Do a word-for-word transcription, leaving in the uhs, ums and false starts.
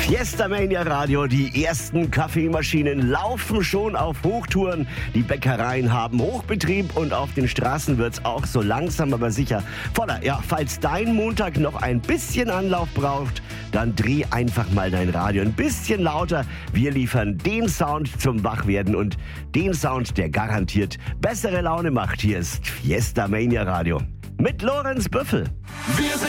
Fiesta Mania Radio, die ersten Kaffeemaschinen laufen schon auf Hochtouren. Die Bäckereien haben Hochbetrieb und auf den Straßen wird's auch so langsam aber sicher voller. Ja, falls dein Montag noch ein bisschen Anlauf braucht, dann dreh einfach mal dein Radio ein bisschen lauter. Wir liefern den Sound zum Wachwerden und den Sound, der garantiert bessere Laune macht. Hier ist Fiesta Mania Radio mit Lorenz Büffel. Wir sind